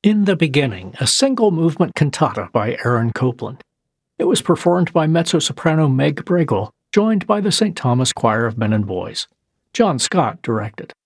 In the Beginning, a single-movement cantata by Aaron Copland. It was performed by mezzo-soprano Meg Bregel, joined by the St. Thomas Choir of Men and Boys. John Scott directed.